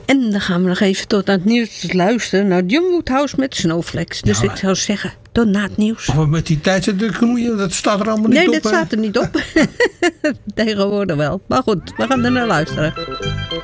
En dan gaan we nog even tot aan het nieuws luisteren naar John Woodhouse met Snowflakes. Dus ik zou zeggen, tot na het nieuws. Of met die tijdsdruk knoeien, dat staat er allemaal niet op. Nee, dat staat er niet op. Tegenwoordig wel. Maar goed, we gaan er naar luisteren.